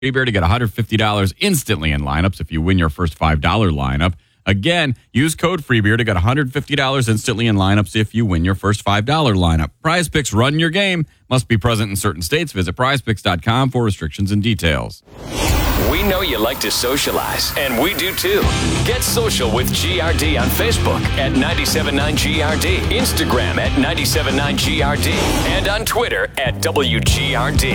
Bear to get $150 instantly in lineups if you win your first $5 lineup. Again, use code FREEBEER to get $150 instantly in lineups if you win your first $5 lineup. Prize Picks, run your game. Must be present in certain states. Visit prizepicks.com for restrictions and details. We know you like to socialize, and we do too. Get social with GRD on Facebook at 979GRD, Instagram at 979GRD, and on Twitter at WGRD.